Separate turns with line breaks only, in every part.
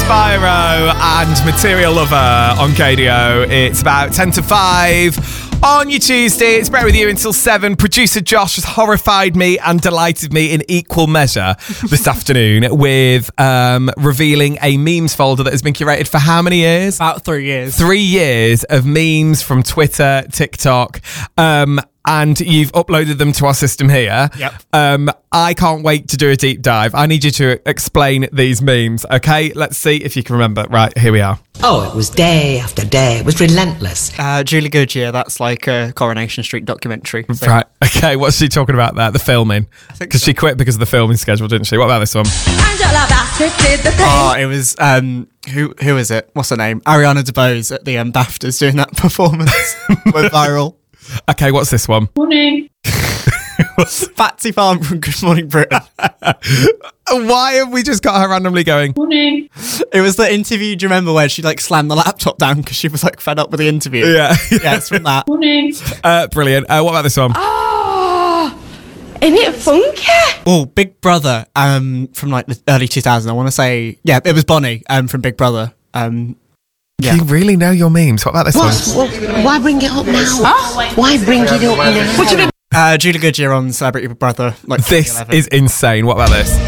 Spyro and Material Lover on KDO. It's about 10 to 5 on your Tuesday. It's Brett with you until 7. Producer Josh has horrified me and delighted me in equal measure this afternoon with revealing a memes folder that has been curated for how many years?
About 3 years.
3 years of memes from Twitter, TikTok, and you've uploaded them to our system here.
Yep.
I can't wait to do a deep dive. I need you to explain these memes, okay? Let's see if you can remember. Right, here we are.
Oh, it was day after day. It was relentless.
Julie Goodyear, that's like a Coronation Street documentary. So.
Right, okay, what's she talking about there? The filming. Because she quit because of the filming schedule, didn't she? What about this one?
Angela Bassett did the thing.
Oh, it was, who is it? What's her name? Ariana DeBose at the BAFTAs doing that performance. Went viral.
Okay, what's this one?
Morning.
Patsy Farm from Good Morning Britain.
Why have we just got her randomly going?
Morning.
It was the interview, do you remember, where she like slammed the laptop down because she was like fed up with the interview?
Yeah.
Yeah, it's from that.
Morning.
Brilliant. What about this one?
Isn't it funky?
Oh, Big Brother from like the early 2000s. I want to say, yeah, it was Bonnie from Big Brother. Yeah.
You really know your memes. What about this one?
Well, why bring it up now? Huh? Why bring it up now?
What you mean?
Julie Goodyear on Celebrity Big Brother. Like
This
2011.
is insane. What about this?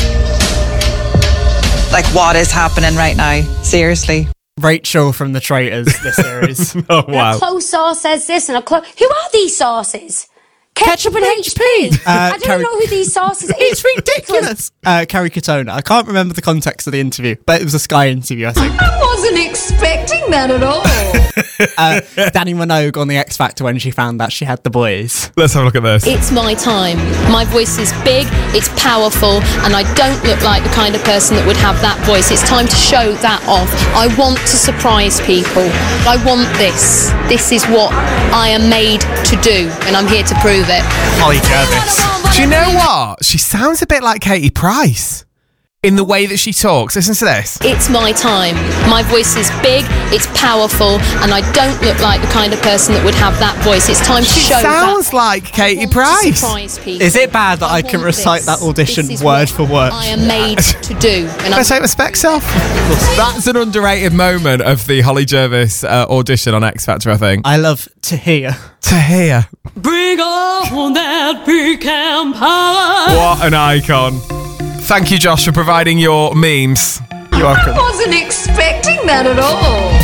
Like, what is happening right now? Seriously.
Rachel from The Traitors, the series.
Oh, wow.
A close source says this, and a close. Who are these sources? Ketchup and HP. I don't know who these sources are.
It's ridiculous. Carrie Katona. I can't remember the context of the interview, but it was a Sky interview, I think.
I wasn't expecting that at all.
Danny Minogue on the X Factor when she found that she had the boys.
Let's have a look at this.
It's my time. My voice is big, it's powerful, and I don't look like the kind of person that would have that voice. It's time to show that off. I want to surprise people. I want this. This is what I am made to do, and I'm here to prove it.
Holly Jervis.
Do you know what? She sounds a bit like Katie Price in the way that she talks. Listen to this.
It's my time. My voice is big, it's powerful, and I don't look like the kind of person that would have that voice. It's time to
She
show
sounds
that.
like Katie Price.
Surprise people.
Is it bad that I can
want
recite
this.
that audition
This is
word
what
for word?
I am made to do, and
I
I'm
take my specs off. That's an underrated moment of the Holly Jervis audition on X Factor, I think.
I love to hear.
To hear.
bring on that pecan pie.
What an icon. Thank you, Josh, for providing your memes.
You're welcome.
I wasn't expecting that at all.